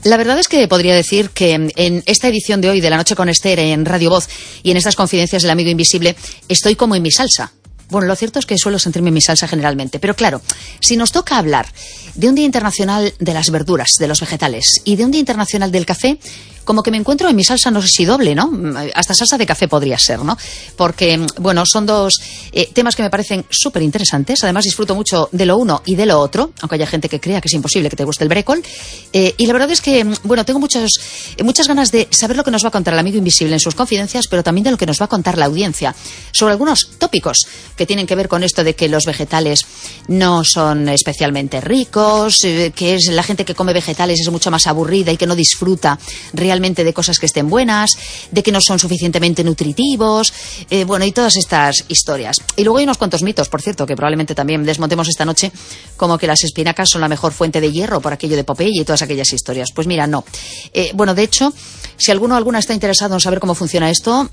La verdad es que podría decir que en esta edición de hoy de La Noche con Esther en Radio Voz y en estas confidencias del amigo invisible estoy como en mi salsa. Bueno, lo cierto es que suelo sentirme en mi salsa generalmente, pero claro, si nos toca hablar de un Día Internacional de las Verduras, de los vegetales, y de un Día Internacional del Café, como que me encuentro en mi salsa, no sé si doble, ¿no? Hasta salsa de café podría ser, ¿no? Porque, bueno, son dos temas que me parecen súper interesantes. Además, disfruto mucho de lo uno y de lo otro, aunque haya gente que crea que es imposible que te guste el brécol. Y la verdad es que, bueno, tengo muchas ganas de saber lo que nos va a contar el amigo invisible en sus confidencias, pero también de lo que nos va a contar la audiencia sobre algunos tópicos que tienen que ver con esto de que los vegetales no son especialmente ricos, que es la gente que come vegetales es mucho más aburrida y que no disfruta realmente de cosas que estén buenas, de que no son suficientemente nutritivos, bueno, y todas estas historias. Y luego hay unos cuantos mitos, por cierto, que probablemente también desmontemos esta noche, como que las espinacas son la mejor fuente de hierro por aquello de Popeye y todas aquellas historias. Pues mira, no. Bueno, de hecho, si alguno o alguna está interesado en saber cómo funciona esto,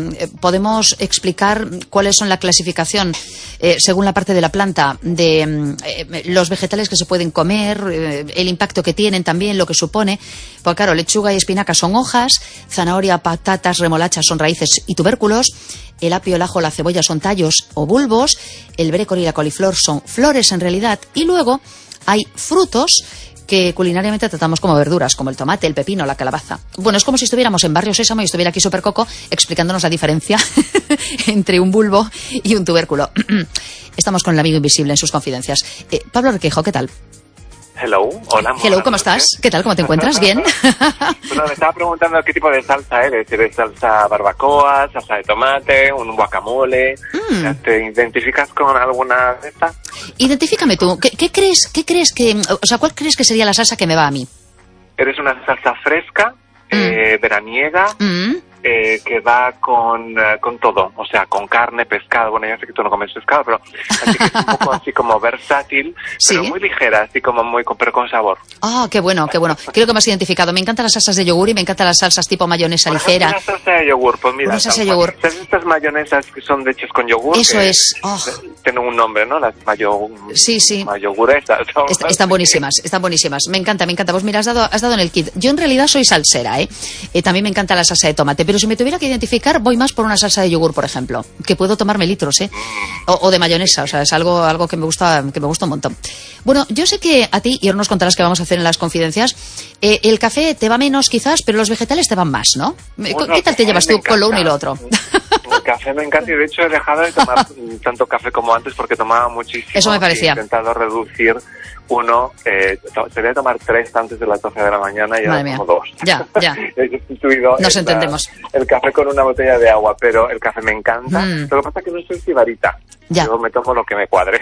podemos explicar cuáles son la clasificación según la parte de la planta de los vegetales que se pueden comer, el impacto que tienen también, lo que supone. Porque claro, lechuga y espinaca son hojas, zanahoria, patatas, remolachas son raíces y tubérculos, el apio, el ajo, la cebolla son tallos o bulbos, el brécol y la coliflor son flores en realidad, y luego hay frutos que culinariamente tratamos como verduras, como el tomate, el pepino, la calabaza. Bueno, es como si estuviéramos en Barrio Sésamo y estuviera aquí Supercoco explicándonos la diferencia entre un bulbo y un tubérculo. Estamos con el amigo invisible en sus confidencias. Pablo Requeijo, ¿qué tal? Hello, hola. Hello, ¿cómo estás? ¿Qué tal? ¿Cómo te encuentras? ¿Bien? Bueno, me estaba preguntando qué tipo de salsa eres. ¿Eres salsa barbacoa, salsa de tomate, un guacamole? ¿Te identificas con alguna de estas? Identifícame tú. ¿Qué crees que... O sea, ¿cuál crees que sería la salsa que me va a mí? ¿Eres una salsa fresca, veraniega, que va con todo? O sea, con carne, pescado. Bueno, ya sé que tú no comes pescado, pero así que es un poco así como versátil, pero ¿sí? Muy ligera, así como pero con sabor. Ah, qué bueno, qué bueno. Creo que me has identificado. Me encantan las salsas de yogur y me encantan las salsas tipo mayonesa ligera. Una salsa de yogur, pues mira. Una salsa de yogur. Estas mayonesas que son hechas con yogur. Eso es. Oh. Tienen un nombre, ¿no? Las sí. mayoguresas. Están buenísimas, están buenísimas. Me encanta. Pues mira, has dado en el kit. Yo en realidad soy salsera, también me encanta la salsa de tomate, pero si me tuviera que identificar, voy más por una salsa de yogur, por ejemplo, que puedo tomarme litros, o de mayonesa, o sea, es algo que me gusta un montón. Bueno, yo sé que a ti, y ahora nos contarás qué vamos a hacer en las confidencias, el café te va menos quizás, pero los vegetales te van más, ¿no? Bueno, ¿Qué tal te llevas tú con lo uno y lo otro? El café me encanta, y de hecho he dejado de tomar tanto café como antes porque tomaba muchísimo. Eso me parecía. He intentado reducir uno, sería tomar 3 antes de las 12 de la mañana y ahora como 2. Ya. He sustituido Nos entendemos. El café con una botella de agua, pero el café me encanta. Lo que pasa es que no soy sibarita. Yo me tomo lo que me cuadre.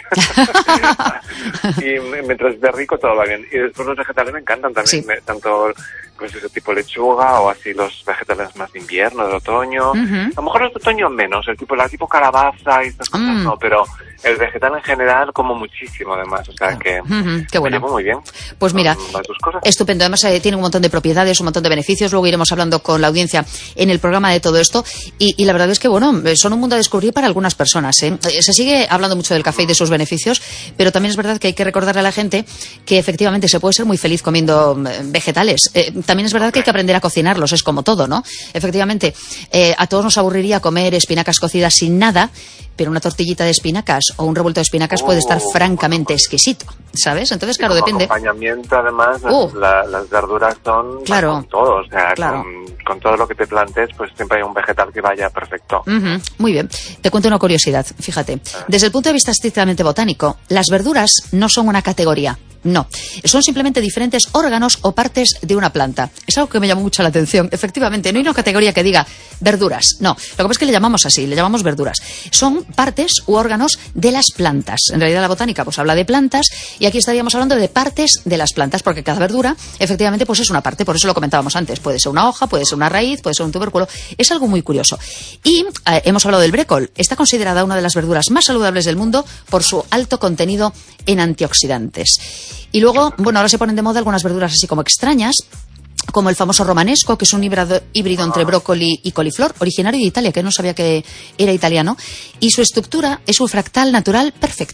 Y mientras esté rico todo va bien. Y después los vegetales me encantan también, sí. Tanto pues ese tipo lechuga o así los vegetales más de invierno, de otoño. A lo mejor los de otoño menos, la tipo calabaza y estas cosas no, pero el vegetal en general como muchísimo además, o sea que qué bueno. Me llevo muy bien. Pues mira, estupendo, además tiene un montón de propiedades, un montón de beneficios, luego iremos hablando con la audiencia en el programa de todo esto y la verdad es que bueno, son un mundo a descubrir para algunas personas, Se sigue hablando mucho del café y de sus beneficios, pero también es verdad que hay que recordarle a la gente que efectivamente se puede ser muy feliz comiendo vegetales. También es verdad que hay que aprender a cocinarlos, es como todo, ¿no? Efectivamente, a todos nos aburriría comer espinacas cocidas sin nada, pero una tortillita de espinacas o un revuelto de espinacas puede estar francamente exquisito, ¿sabes? Entonces, claro, depende. Acompañamiento, además, las verduras son con todo, o sea, con todo lo que te plantees, pues siempre hay un vegetal que vaya perfecto. Muy bien. Te cuento una curiosidad, fíjate. Desde el punto de vista estrictamente botánico, las verduras no son una categoría. No, son simplemente diferentes órganos o partes de una planta. Es algo que me llamó mucho la atención. Efectivamente, no hay una categoría que diga verduras. No, lo que pasa es que le llamamos así, le llamamos verduras. Son partes u órganos de las plantas. En realidad la botánica pues habla de plantas y aquí estaríamos hablando de partes de las plantas porque cada verdura efectivamente pues es una parte, por eso lo comentábamos antes. Puede ser una hoja, puede ser una raíz, puede ser un tubérculo. Es algo muy curioso. Y hemos hablado del brécol. Está considerada una de las verduras más saludables del mundo por su alto contenido en antioxidantes. Y luego, bueno, ahora se ponen de moda algunas verduras así como extrañas, como el famoso romanesco, que es un híbrido entre brócoli y coliflor, originario de Italia, que no sabía que era italiano, y su estructura es un fractal natural perfecto.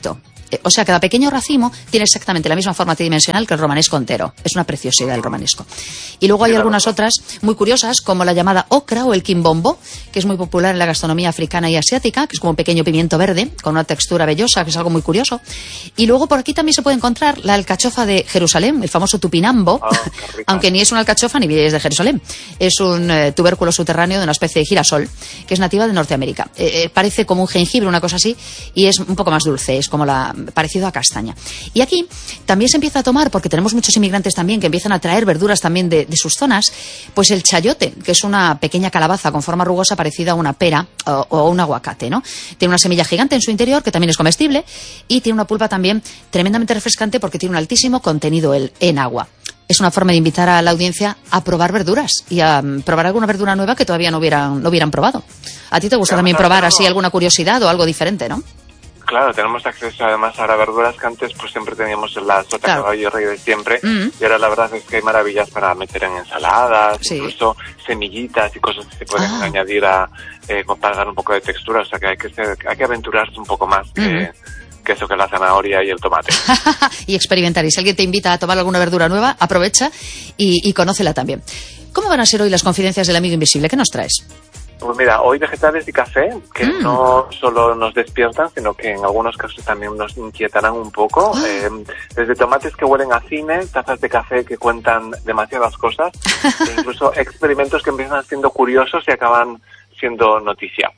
O sea, cada pequeño racimo tiene exactamente la misma forma tridimensional que el romanesco entero. Es una preciosidad el romanesco. Y luego hay algunas otras muy curiosas, como la llamada okra o el quimbombo, que es muy popular en la gastronomía africana y asiática, que es como un pequeño pimiento verde, con una textura vellosa, que es algo muy curioso. Y luego por aquí también se puede encontrar la alcachofa de Jerusalén, el famoso tupinambo, aunque ni es una alcachofa ni es de Jerusalén. Es un tubérculo subterráneo de una especie de girasol, que es nativa de Norteamérica. Parece como un jengibre, una cosa así, y es un poco más dulce, es como parecido a castaña. Y aquí también se empieza a tomar, porque tenemos muchos inmigrantes también que empiezan a traer verduras también de sus zonas, pues el chayote, que es una pequeña calabaza con forma rugosa parecida a una pera o un aguacate, ¿no? Tiene una semilla gigante en su interior, que también es comestible, y tiene una pulpa también tremendamente refrescante porque tiene un altísimo contenido en agua. Es una forma de invitar a la audiencia a probar verduras y a probar alguna verdura nueva que todavía no hubieran probado. ¿A ti te gusta también probar así alguna curiosidad o algo diferente, no? Claro, tenemos acceso además ahora a verduras que antes pues siempre teníamos en la sota caballo rey de siempre, y ahora la verdad es que hay maravillas para meter en ensaladas, incluso semillitas y cosas que se pueden añadir para dar un poco de textura, o sea que hay que aventurarse un poco más que eso, que la zanahoria y el tomate. Y experimentar, y si alguien te invita a tomar alguna verdura nueva, aprovecha y conócela también. ¿Cómo van a ser hoy las confidencias del amigo invisible? ¿Qué nos traes? Pues mira, hoy vegetales y café, que no solo nos despiertan, sino que en algunos casos también nos inquietarán un poco. Desde tomates que huelen a cine, tazas de café que cuentan demasiadas cosas, e incluso experimentos que empiezan siendo curiosos y acaban siendo noticia.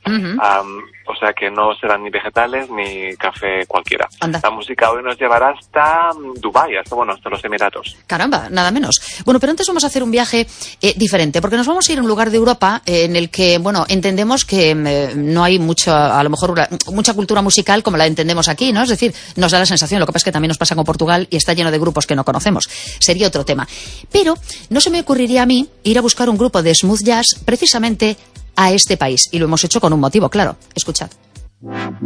O sea que no serán ni vegetales ni café cualquiera. Anda. La música hoy nos llevará hasta Dubái, hasta los Emiratos. Caramba, nada menos. Bueno, pero antes vamos a hacer un viaje diferente, porque nos vamos a ir a un lugar de Europa en el que, bueno, entendemos que no hay a lo mejor mucha cultura musical como la entendemos aquí, ¿no? Es decir, nos da la sensación, lo que pasa es que también nos pasa con Portugal y está lleno de grupos que no conocemos. Sería otro tema. Pero no se me ocurriría a mí ir a buscar un grupo de smooth jazz precisamente a este país. Y lo hemos hecho con un motivo, claro. Escuchad.